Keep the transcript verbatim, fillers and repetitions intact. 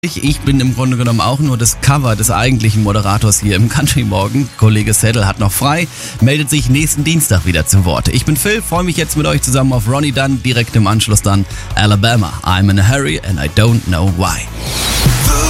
Ich ich bin im Grunde genommen auch nur das Cover des eigentlichen Moderators hier im Country Morgen. Kollege Settle hat noch frei, meldet sich nächsten Dienstag wieder zu Wort. Ich bin Phil, freue mich jetzt mit euch zusammen auf Ronnie Dunn, direkt im Anschluss dann Alabama. I'm in a hurry and I don't know why.